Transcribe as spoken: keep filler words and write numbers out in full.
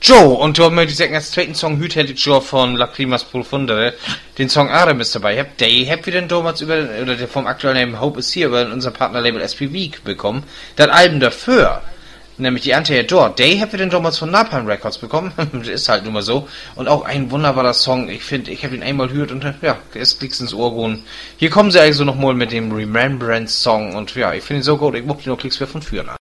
Joe, und da möchte ich sagen, als zweiten Song Hüt hätte ich schon von Lacrimas Profundere, den Song Arem ist dabei. Hab, der habt ihr denn damals über, oder der vom aktuellen Name Hope is Here, über unser Partnerlabel S P V bekommen. Das Album dafür, nämlich die Ante dort, der habt ihr denn damals von Napalm Records bekommen. Das ist halt nun mal so. Und auch ein wunderbarer Song. Ich finde, ich habe ihn einmal gehört und ja, es klickt ins Ohr gehen. Hier kommen sie also nochmal mit dem Remembrance Song und ja, ich finde ihn so gut, ich mochte noch Klicks mehr von früher.